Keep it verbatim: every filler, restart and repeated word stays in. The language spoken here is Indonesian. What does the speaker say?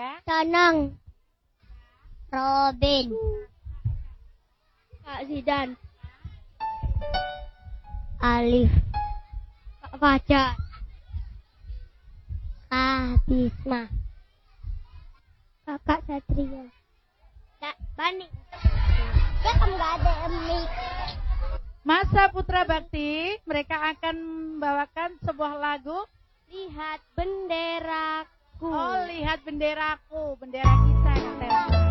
ya. Tonong. Robin. Kak Zidan. Alif. Kak Fajar. Kak Bisma. Kakak Satria. Kak Bani. Ya kamu gak ada mic. Masa Putra Bakti, mereka akan membawakan sebuah lagu. Lihat benderaku. Oh, lihat benderaku, bendera kita.